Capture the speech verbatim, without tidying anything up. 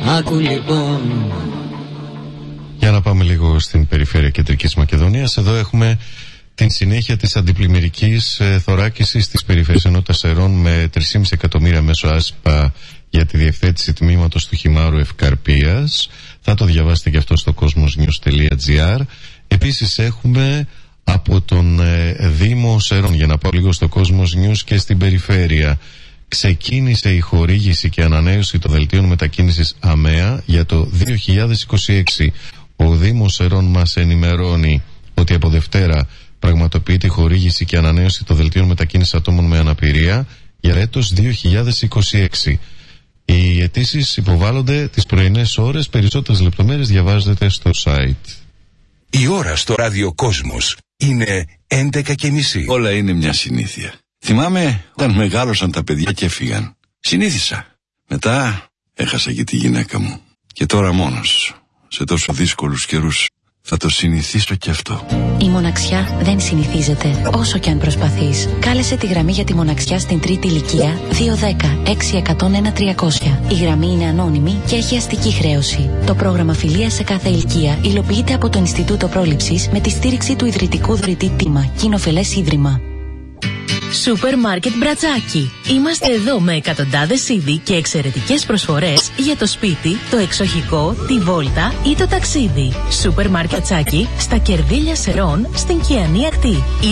Άκου λοιπόν. Για να πάμε λίγο στην περιφέρεια Κεντρικής Μακεδονίας. Εδώ έχουμε την συνέχεια της αντιπλημμυρικής ε, θωράκισης της περιφέρειας Ενότητας Ερών με τρία κόμμα πέντε εκατομμύρια μέσω άσπα για τη διευθέτηση τμήματος του Χιμάρου Ευκαρπίας. Θα το διαβάσετε και αυτό στο cosmosnews τελεία gr. Επίσης έχουμε από τον ε, Δήμο Σερών, για να πάω λίγο στο Cosmos News και στην περιφέρεια. Ξεκίνησε η χορήγηση και ανανέωση των δελτίων μετακίνησης ΑΜΕΑ για το δύο χιλιάδες είκοσι έξι. Ο Δήμος Σερών μας ενημερώνει ότι από Δευτέρα πραγματοποιείται η χορήγηση και ανανέωση των δελτίων μετακίνησης ατόμων με αναπηρία για έτος δύο χιλιάδες είκοσι έξι. Οι αιτήσεις υποβάλλονται τις πρωινές ώρες. Περισσότερες λεπτομέρειες διαβάζετε στο site. Η ώρα στο ραδιοκόσμος είναι έντεκα και μισή. Όλα είναι μια συνήθεια. Θυμάμαι όταν μεγάλωσαν τα παιδιά και έφυγαν. Συνήθισα. Μετά έχασα και τη γυναίκα μου. Και τώρα μόνος, σε τόσο δύσκολους καιρούς, θα το συνηθίσω και αυτό. Η μοναξιά δεν συνηθίζεται, όσο και αν προσπαθείς. Κάλεσε τη γραμμή για τη μοναξιά στην τρίτη ηλικία δύο δέκα έξι εκατόν ένα τριακόσια. Η γραμμή είναι ανώνυμη και έχει αστική χρέωση. Το πρόγραμμα φιλίας σε κάθε ηλικία υλοποιείται από το Ινστιτούτο Πρόληψης με τη στήριξη του ιδρυτικού δωρητή Τίμα, Κοινοφελές Ίδρυμα. Σούπερ Μάρκετ Μπρατζάκι. Είμαστε εδώ με εκατοντάδες είδη και εξαιρετικές προσφορές για το σπίτι, το εξοχικό, τη βόλτα ή το ταξίδι. Σούπερ Μάρκετ Μπρατζάκι στα Κερδίλια Σερών στην Κιανή Ακτή.